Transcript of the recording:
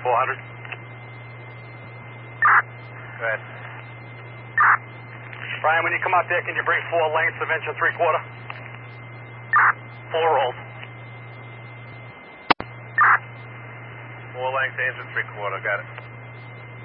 400. Go ahead. Brian, when you come out there, can you bring 4 lengths of 1 3/4? 4 rolls. 4 lengths, 1 3/4, got it.